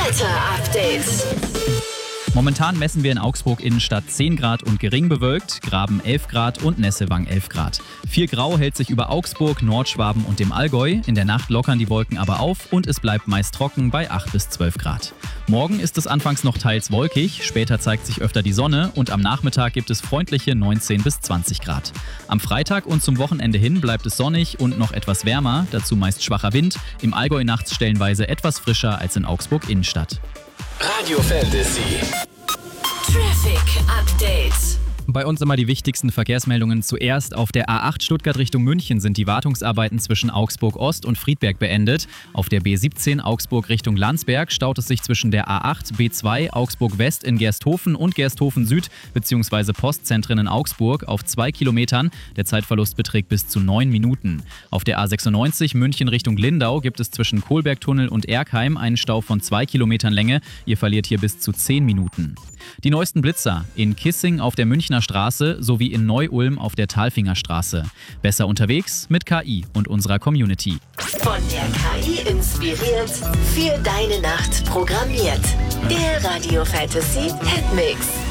Wetter-Update. Momentan messen wir in Augsburg Innenstadt 10 Grad und gering bewölkt, Graben 11 Grad und Nessewang 11 Grad. Viel Grau hält sich über Augsburg, Nordschwaben und dem Allgäu. In der Nacht lockern die Wolken aber auf und es bleibt meist trocken bei 8 bis 12 Grad. Morgen ist es anfangs noch teils wolkig, später zeigt sich öfter die Sonne und am Nachmittag gibt es freundliche 19 bis 20 Grad. Am Freitag und zum Wochenende hin bleibt es sonnig und noch etwas wärmer, dazu meist schwacher Wind, im Allgäu nachts stellenweise etwas frischer als in Augsburg Innenstadt. Radio Fantasy. Traffic Update. Bei uns immer die wichtigsten Verkehrsmeldungen. Zuerst auf der A8 Stuttgart Richtung München sind die Wartungsarbeiten zwischen Augsburg Ost und Friedberg beendet. Auf der B17 Augsburg Richtung Landsberg staut es sich zwischen der A8 B2 Augsburg West in Gersthofen und Gersthofen Süd bzw. Postzentren in Augsburg auf 2 Kilometern. Der Zeitverlust beträgt bis zu 9 Minuten. Auf der A96 München Richtung Lindau gibt es zwischen Kohlbergtunnel und Erkheim einen Stau von 2 Kilometern Länge. Ihr verliert hier bis zu 10 Minuten. Die neuesten Blitzer in Kissing auf der Münchner Straße sowie in Neu-Ulm auf der Talfingerstraße. Besser unterwegs mit KI und unserer Community. Von der KI inspiriert, für deine Nacht programmiert. Der Radio Fantasy Hitmix.